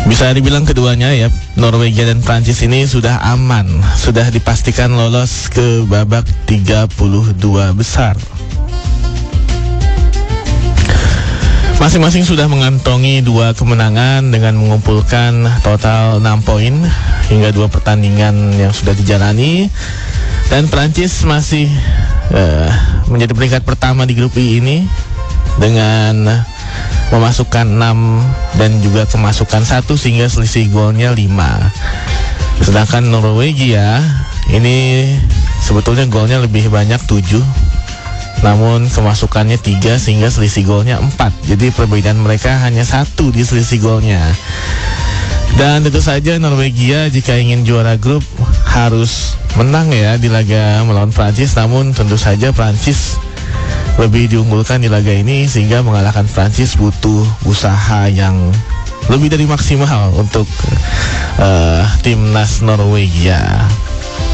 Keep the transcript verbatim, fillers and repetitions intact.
Bisa dibilang keduanya ya, Norwegia dan Prancis ini sudah aman, sudah dipastikan lolos ke babak tiga puluh dua besar. Masing-masing sudah mengantongi dua kemenangan dengan mengumpulkan total enam poin hingga dua pertandingan yang sudah dijalani. Dan Prancis masih uh, menjadi peringkat pertama di grup I ini dengan memasukkan enam dan juga kemasukan satu sehingga selisih golnya lima. Sedangkan Norwegia ini sebetulnya golnya lebih banyak tujuh, namun kemasukannya tiga sehingga selisih golnya empat. Jadi perbedaan mereka hanya satu di selisih golnya. Dan tentu saja Norwegia jika ingin juara grup harus menang ya di laga melawan Prancis. Namun tentu saja Prancis lebih diunggulkan di laga ini sehingga mengalahkan Prancis butuh usaha yang lebih dari maksimal untuk uh, timnas Norwegia.